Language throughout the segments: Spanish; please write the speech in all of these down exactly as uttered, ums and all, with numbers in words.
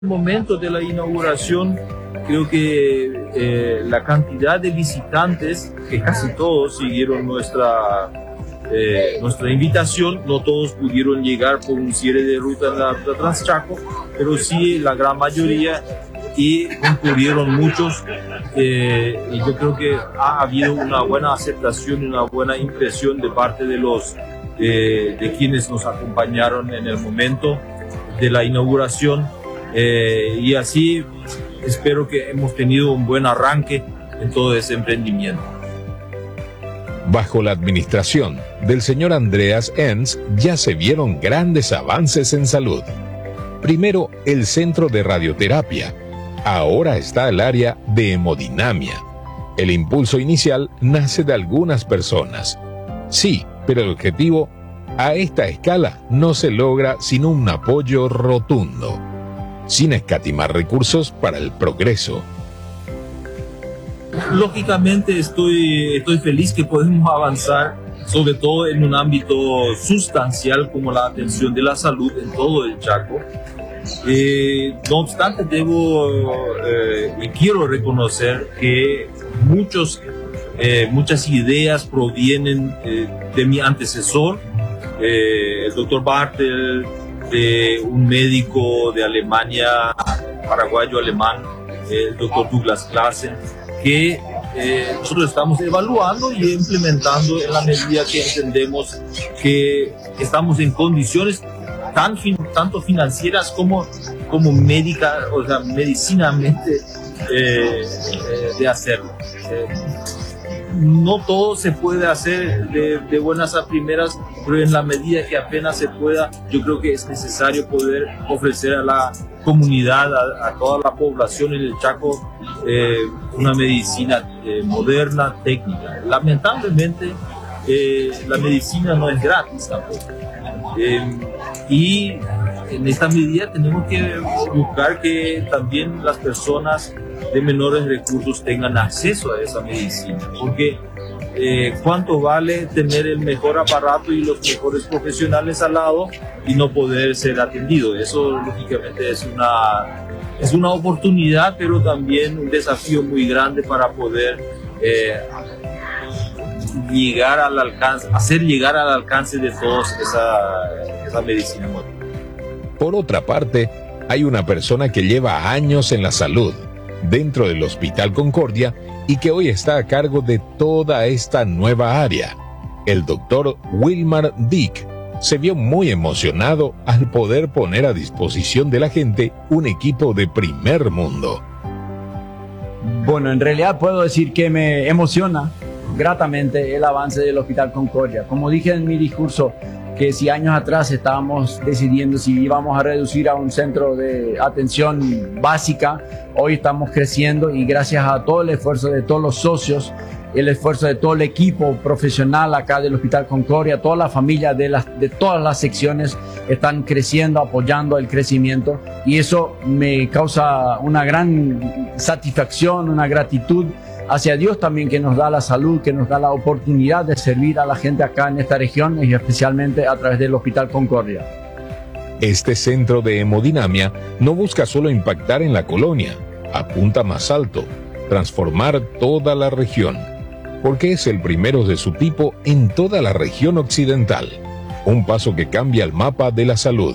el momento de la inauguración, creo que eh, la cantidad de visitantes, que casi todos siguieron nuestra, eh, nuestra invitación, no todos pudieron llegar por un cierre de ruta en la ruta Transchaco, pero sí la gran mayoría, y concurrieron muchos, eh, y yo creo que ha habido una buena aceptación y una buena impresión de parte de los eh, de quienes nos acompañaron en el momento de la inauguración, eh, y así espero que hemos tenido un buen arranque en todo ese emprendimiento. Bajo la administración del señor Andreas Enz ya se vieron grandes avances en salud. Primero, el centro de radioterapia. Ahora está el área de hemodinamia. El impulso inicial nace de algunas personas. Sí, pero el objetivo a esta escala no se logra sin un apoyo rotundo, sin escatimar recursos para el progreso. Lógicamente estoy, estoy feliz que podemos avanzar, sobre todo en un ámbito sustancial como la atención de la salud en todo el Chaco. Eh, no obstante, debo eh, y quiero reconocer que muchos, eh, muchas ideas provienen eh, de mi antecesor, eh, el doctor Bartel, de un médico de Alemania, paraguayo-alemán, el doctor Douglas Claassen, que eh, nosotros estamos evaluando y implementando en la medida que entendemos que estamos en condiciones tan fin, tanto financieras como, como médica, o sea, medicinamente eh, eh, de hacerlo. Eh, no todo se puede hacer de, de buenas a primeras, pero en la medida que apenas se pueda, yo creo que es necesario poder ofrecer a la comunidad, a, a toda la población en el Chaco, eh, una medicina eh, moderna, técnica. Lamentablemente, eh, la medicina no es gratis tampoco. Eh, y en esta medida tenemos que buscar que también las personas de menores recursos tengan acceso a esa medicina, porque eh, cuánto vale tener el mejor aparato y los mejores profesionales al lado y no poder ser atendido. Eso lógicamente es una, es una oportunidad, pero también un desafío muy grande para poder eh, llegar al alcance, hacer llegar al alcance de todos esa, esa medicina moderna. Por otra parte, hay una persona que lleva años en la salud dentro del Hospital Concordia y que hoy está a cargo de toda esta nueva área. El doctor Wilmar Dick se vio muy emocionado al poder poner a disposición de la gente un equipo de primer mundo. Bueno, en realidad puedo decir que me emociona gratamente el avance del Hospital Concordia. Como dije en mi discurso, que si años atrás estábamos decidiendo si íbamos a reducir a un centro de atención básica, hoy estamos creciendo y gracias a todo el esfuerzo de todos los socios, el esfuerzo de todo el equipo profesional acá del Hospital Concordia, toda la familia de, las, de todas las secciones están creciendo, apoyando el crecimiento, y eso me causa una gran satisfacción, una gratitud hacia Dios también, que nos da la salud, que nos da la oportunidad de servir a la gente acá en esta región y especialmente a través del Hospital Concordia. Este centro de hemodinamia no busca solo impactar en la colonia, apunta más alto, transformar toda la región, porque es el primero de su tipo en toda la región occidental, un paso que cambia el mapa de la salud.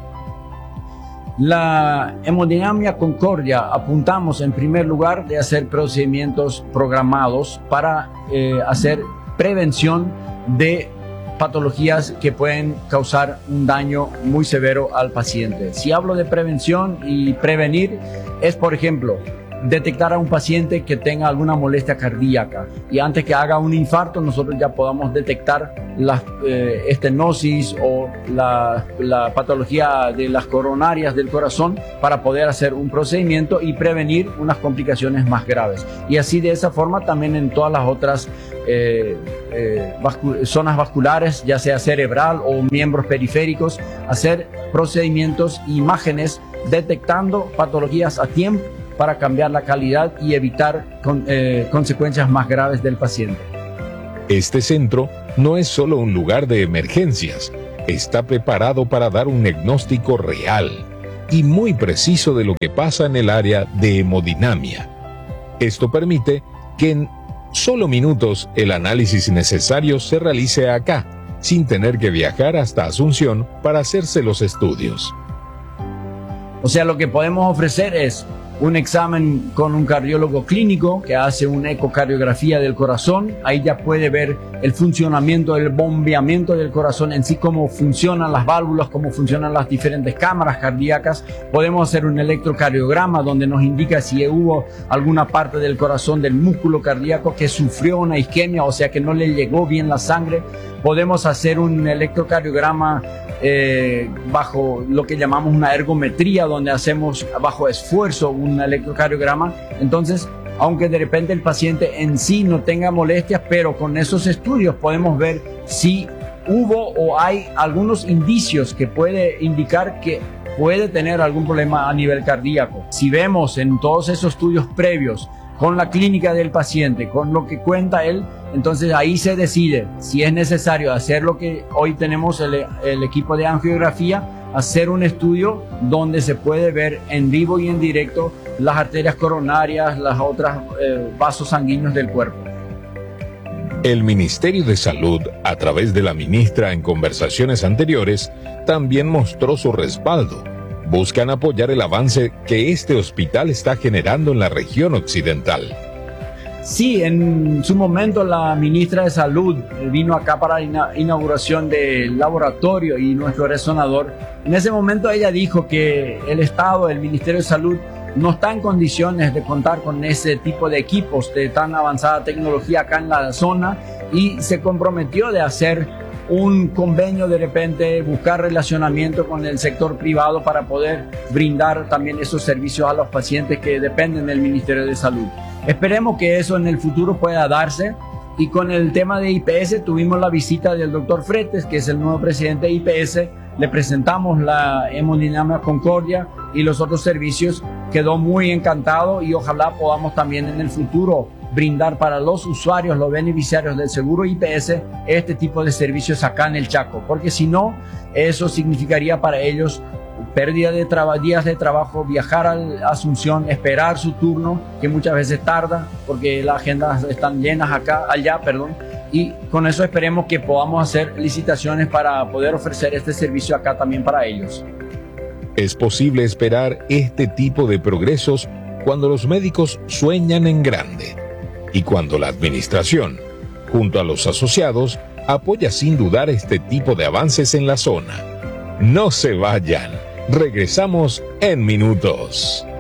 La hemodinamia Concordia apuntamos en primer lugar de hacer procedimientos programados para eh, hacer prevención de patologías que pueden causar un daño muy severo al paciente. Si hablo de prevención y prevenir, es por ejemplo detectar a un paciente que tenga alguna molestia cardíaca y antes que haga un infarto nosotros ya podamos detectar la eh, estenosis o la, la patología de las coronarias del corazón para poder hacer un procedimiento y prevenir unas complicaciones más graves. Y así de esa forma también en todas las otras eh, eh, vascu- zonas vasculares, ya sea cerebral o miembros periféricos, hacer procedimientos, imágenes detectando patologías a tiempo para cambiar la calidad y evitar con, eh, consecuencias más graves del paciente. Este centro no es solo un lugar de emergencias, está preparado para dar un diagnóstico real, y muy preciso de lo que pasa en el área de hemodinamia. Esto permite que en solo minutos el análisis necesario se realice acá, sin tener que viajar hasta Asunción para hacerse los estudios. O sea, lo que podemos ofrecer es un examen con un cardiólogo clínico que hace una ecocardiografía del corazón. Ahí ya puede ver el funcionamiento, el bombeamiento del corazón en sí, cómo funcionan las válvulas, cómo funcionan las diferentes cámaras cardíacas. Podemos hacer un electrocardiograma donde nos indica si hubo alguna parte del corazón, del músculo cardíaco, que sufrió una isquemia, o sea que no le llegó bien la sangre. Podemos hacer un electrocardiograma eh, bajo lo que llamamos una ergometría, donde hacemos bajo esfuerzo un electrocardiograma. Entonces, aunque de repente el paciente en sí no tenga molestias, pero con esos estudios podemos ver si hubo o hay algunos indicios que puede indicar que puede tener algún problema a nivel cardíaco. Si vemos en todos esos estudios previos, con la clínica del paciente, con lo que cuenta él, entonces ahí se decide si es necesario hacer lo que hoy tenemos el, el equipo de angiografía, hacer un estudio donde se puede ver en vivo y en directo las arterias coronarias, las otras eh, vasos sanguíneos del cuerpo. El Ministerio de Salud, a través de la ministra en conversaciones anteriores, también mostró su respaldo. Buscan apoyar el avance que este hospital está generando en la región occidental. Sí, en su momento la ministra de Salud vino acá para la inauguración del laboratorio y nuestro resonador. En ese momento ella dijo que el Estado, el Ministerio de Salud, no está en condiciones de contar con ese tipo de equipos de tan avanzada tecnología acá en la zona, y se comprometió de hacer un convenio, de repente buscar relacionamiento con el sector privado para poder brindar también esos servicios a los pacientes que dependen del Ministerio de Salud. Esperemos que eso en el futuro pueda darse. Y con el tema de I P S tuvimos la visita del doctor Fretes, que es el nuevo presidente de I P S. Le presentamos la hemodinamia Concordia y los otros servicios. Quedó muy encantado y ojalá podamos también en el futuro brindar para los usuarios, los beneficiarios del seguro I P S, este tipo de servicios acá en el Chaco, porque si no, eso significaría para ellos pérdida de días de trabajo, viajar a Asunción, esperar su turno, que muchas veces tarda, porque las agendas están llenas acá, allá, perdón, y con eso esperemos que podamos hacer licitaciones para poder ofrecer este servicio acá también para ellos. Es posible esperar este tipo de progresos cuando los médicos sueñan en grande y cuando la administración, junto a los asociados, apoya sin dudar este tipo de avances en la zona. No se vayan, regresamos en minutos.